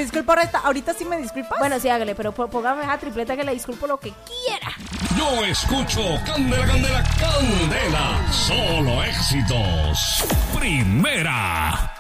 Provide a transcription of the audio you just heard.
disculpo ahorita sí me disculpas. Bueno, sí, hágale, pero póngame esa tripleta que le disculpo lo que quiera. Yo escucho Candela, Candela, Candela. Solo éxitos. Primera.